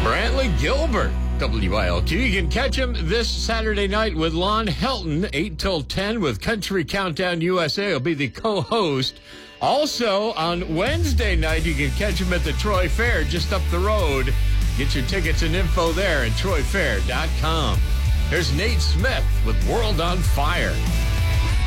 Brantley Gilbert, WILQ. You can catch him this Saturday night with Lon Helton, 8 till 10 with Country Countdown USA. He'll be the co-host. Also, on Wednesday night, you can catch him at the Troy Fair just up the road. Get your tickets and info there at troyfair.com. Here's Nate Smith with World on Fire.